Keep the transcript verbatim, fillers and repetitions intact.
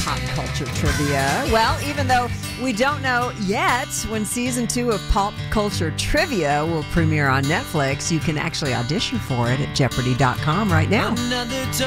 pop culture trivia. Well, even though we don't know yet when season two of Pop Culture Trivia will premiere on Netflix, you can actually audition for it at Jeopardy dot com right now. Another